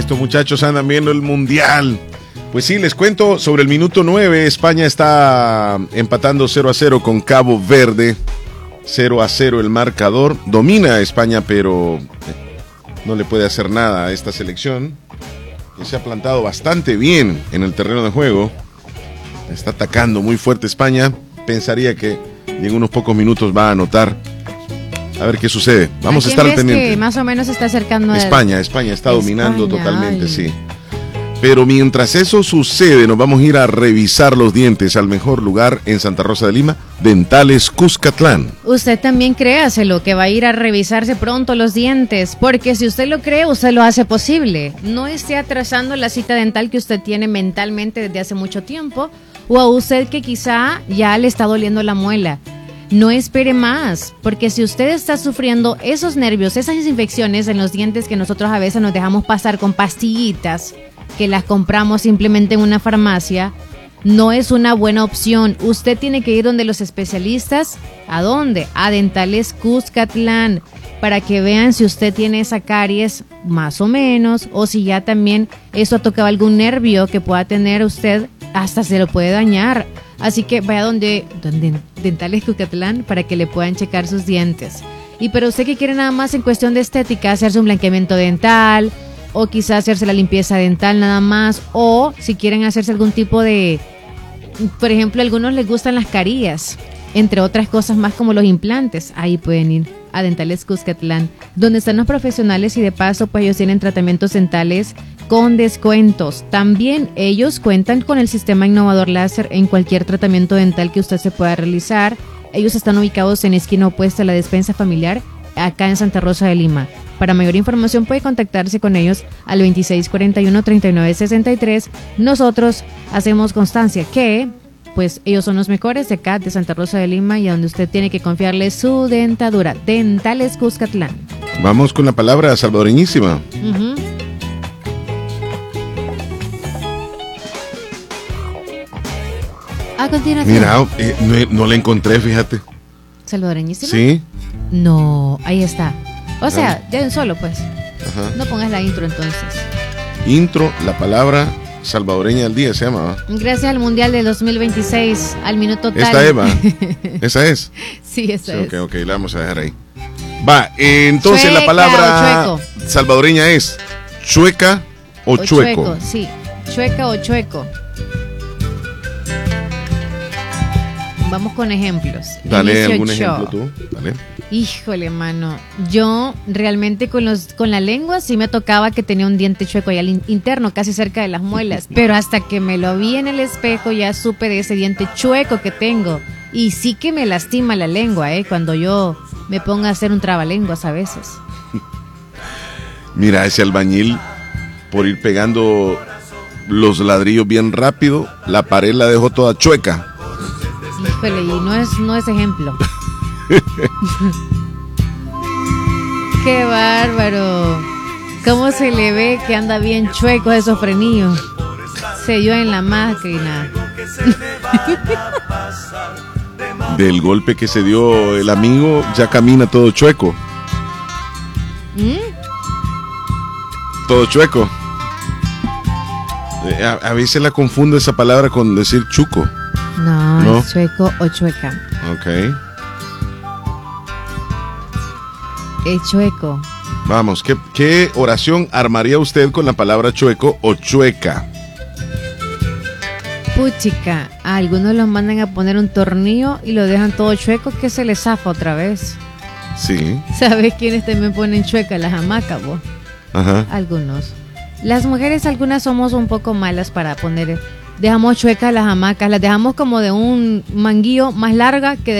estos muchachos andan viendo el Mundial. Pues sí, les cuento sobre el minuto 9. España está empatando 0-0 con Cabo Verde. 0-0 el marcador. Domina España, pero no le puede hacer nada a esta selección, que se ha plantado bastante bien en el terreno de juego. Está atacando muy fuerte España. Pensaría que en unos pocos minutos va a anotar. A ver qué sucede. Vamos a estar pendientes. Que más o menos se está acercando a España está dominando totalmente, sí. Pero mientras eso sucede, nos vamos a ir a revisar los dientes al mejor lugar en Santa Rosa de Lima, Dentales Cuscatlán. Usted también créaselo, que va a ir a revisarse pronto los dientes, porque si usted lo cree, usted lo hace posible. No esté atrasando la cita dental que usted tiene mentalmente desde hace mucho tiempo, o a usted que quizá ya le está doliendo la muela. No espere más, porque si usted está sufriendo esos nervios, esas infecciones en los dientes que nosotros a veces nos dejamos pasar con pastillitas, que las compramos simplemente en una farmacia, no es una buena opción. Usted tiene que ir donde los especialistas. ¿A dónde? A Dentales Cuscatlán, para que vean si usted tiene esa caries más o menos, o si ya también eso ha tocado algún nervio que pueda tener usted, hasta se lo puede dañar. Así que vaya donde Dentales Cuscatlán para que le puedan checar sus dientes. Y pero usted que quiere nada más en cuestión de estética, hacerse un blanqueamiento dental, o quizás hacerse la limpieza dental nada más, o si quieren hacerse algún tipo de, por ejemplo, a algunos les gustan las carillas, entre otras cosas más como los implantes, ahí pueden ir a Dentales Cuscatlán, donde están los profesionales y de paso pues ellos tienen tratamientos dentales con descuentos. También ellos cuentan con el sistema innovador láser en cualquier tratamiento dental que usted se pueda realizar. Ellos están ubicados en esquina opuesta a la despensa familiar, acá en Santa Rosa de Lima. Para mayor información puede contactarse con ellos al 2641-3963. Nosotros hacemos constancia que pues ellos son los mejores de acá de Santa Rosa de Lima y a donde usted tiene que confiarle su dentadura. Dentales Cuscatlán. Vamos con la palabra salvadoreñísima. A continuación. Mira, no la encontré, fíjate. ¿Salvadoreñísima? Sí. No, ahí está. O sea, de un solo, pues. Ajá. No pongas la intro entonces. Intro, la palabra salvadoreña del día se llama, ¿va? Gracias al Mundial de 2026, al minuto tal. ¿Esta Eva? ¿Esa es? Sí, esa es. Ok, la vamos a dejar ahí. Va, entonces chueca, la palabra salvadoreña es chueca o chueco. Sí, chueca o chueco. Vamos con ejemplos. Dale algún ejemplo tú, dale. Híjole, mano, yo realmente con la lengua sí me tocaba que tenía un diente chueco allá al interno, casi cerca de las muelas, pero hasta que me lo vi en el espejo ya supe de ese diente chueco que tengo, y sí que me lastima la lengua, cuando yo me pongo a hacer un trabalenguas a veces. Mira, ese albañil, por ir pegando los ladrillos bien rápido, la pared la dejó toda chueca. Híjole, y no es ejemplo. ¡Qué bárbaro! ¿Cómo se le ve que anda bien chueco esos frenillos? Se dio en la máquina. Del golpe que se dio el amigo, ya camina todo chueco. Todo chueco. A veces la confundo esa palabra con decir chuco. No, es chueco o chueca. Ok. Es chueco. Vamos, ¿qué oración armaría usted con la palabra chueco o chueca? Puchica, a algunos los mandan a poner un tornillo y lo dejan todo chueco que se les zafa otra vez. Sí. ¿Sabes quiénes también ponen chueca? Las hamacas, vos. Ajá. Algunos. Las mujeres, algunas somos un poco malas para poner. Dejamos chuecas las hamacas, las dejamos como de un manguillo más larga que de